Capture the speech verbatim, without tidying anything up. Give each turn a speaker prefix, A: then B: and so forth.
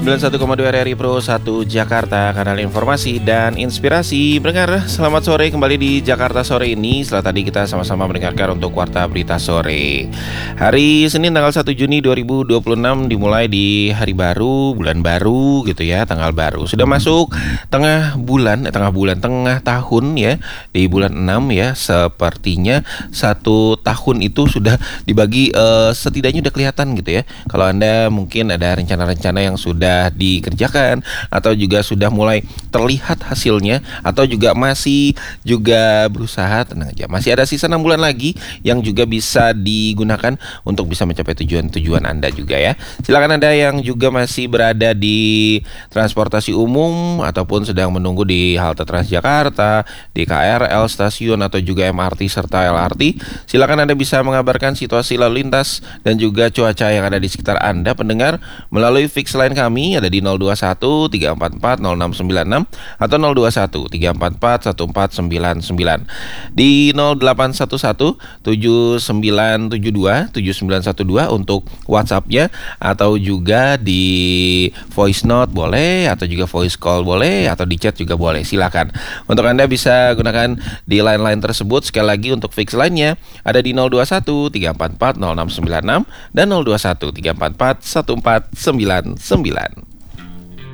A: sembilan puluh satu koma dua R R I Pro satu Jakarta, kanal informasi dan inspirasi. Pendengar, selamat sore kembali di Jakarta Sore ini. Setelah tadi kita sama-sama mendengarkan untuk Warta Berita Sore. Hari Senin tanggal satu Juni dua ribu dua puluh enam dimulai di hari baru, bulan baru gitu ya, tanggal baru. Sudah masuk tengah bulan, eh, tengah bulan, tengah tahun ya, di bulan enam ya. Sepertinya satu tahun itu sudah dibagi, eh, setidaknya udah kelihatan gitu ya. Kalau Anda mungkin ada rencana-rencana yang sudah dikerjakan atau juga sudah mulai terlihat hasilnya, atau juga masih juga berusaha, tenang aja, masih ada sisa enam bulan lagi yang juga bisa digunakan untuk bisa mencapai tujuan-tujuan Anda juga ya. Silakan Anda yang juga masih berada di transportasi umum ataupun sedang menunggu di halte Transjakarta, di K R L, stasiun atau juga M R T serta L R T, silakan Anda bisa mengabarkan situasi lalu lintas dan juga cuaca yang ada di sekitar Anda, pendengar, melalui fix line kami ada di nol dua satu tiga empat empat nol enam sembilan enam atau nol dua satu tiga empat empat satu empat sembilan sembilan, di nol delapan satu satu tujuh sembilan tujuh dua tujuh sembilan satu dua untuk WhatsApp-nya, atau juga di voice note boleh, atau juga voice call boleh, atau di chat juga boleh. Silakan untuk Anda bisa gunakan di line-line tersebut. Sekali lagi untuk fix line-nya ada di nol dua satu tiga empat empat nol enam sembilan enam dan nol dua satu tiga empat empat satu empat sembilan sembilan.